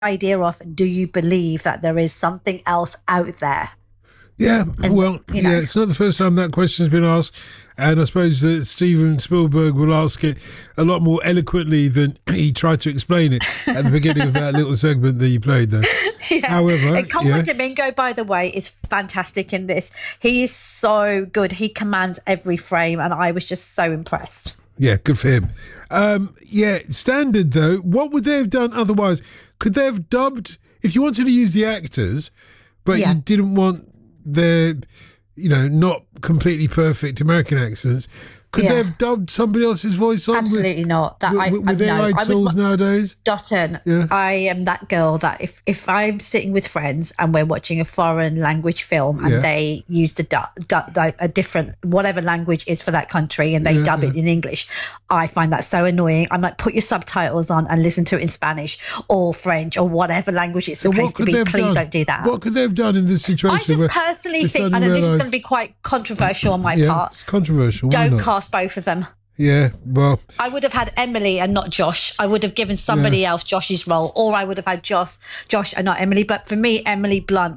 idea of, do you believe that there is something else out there? Yeah, And, well, you know. it's not the first time that question's been asked, and I suppose that Steven Spielberg will ask it a lot more eloquently than he tried to explain it at the beginning of that little segment that you played there. Yeah. However, and Colman Domingo, by the way, is fantastic in this. He is so good. He commands every frame, and I was just so impressed. Yeah, good for him. Standard though, what would they have done otherwise? Could they have dubbed, if you wanted to use the actors, but you didn't want their, not completely perfect American accents, could they have dubbed somebody else's voice on? Absolutely not. With AI tools nowadays? Dotton, I am that girl that if I'm sitting with friends and we're watching a foreign language film and they use a different, whatever language is for that country, and they dub it in English, I find that so annoying. I'm like, put your subtitles on and listen to it in Spanish or French or whatever language it's supposed to be. Please don't do that. What could they have done in this situation? I just personally think, and this is going to be quite controversial on my part. It's controversial. Don't cast both of them. Yeah, well, I would have had Emily and not Josh. I would have given somebody else Josh's role, or I would have had Josh and not Emily. But for me, Emily Blunt